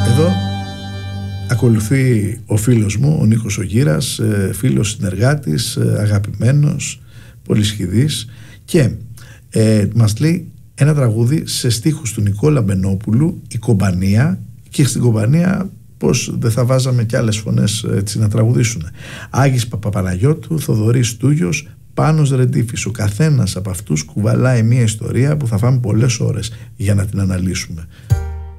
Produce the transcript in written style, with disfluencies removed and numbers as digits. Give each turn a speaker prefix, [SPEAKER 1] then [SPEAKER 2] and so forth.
[SPEAKER 1] Εδώ ακολουθεί ο φίλος μου, ο Νίκος ο Γύρας, φίλος συνεργάτης, αγαπημένος, πολυσχηδής, και μας λέει ένα τραγούδι σε στίχους του Νικόλα Μπενόπουλου, η Κομπανία, και στην Κομπανία πως δεν θα βάζαμε κι άλλες φωνές έτσι να τραγουδήσουν. Άγης Παπαπαναγιώτου, Θοδωρής Τούγιος, Πάνος Ρεντίφης. Ο καθένας από αυτούς κουβαλάει μια ιστορία που θα φάμε πολλές ώρες για να την αναλύσουμε.